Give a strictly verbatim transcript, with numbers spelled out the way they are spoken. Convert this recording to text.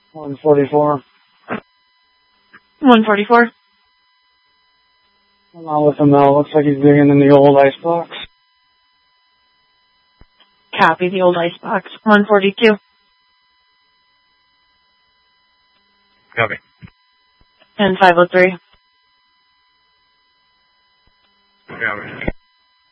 one forty-four. one forty-four. I'm out with him now. Looks like he's digging in the old icebox. Copy the old icebox. one forty-two. Copy. And five oh three.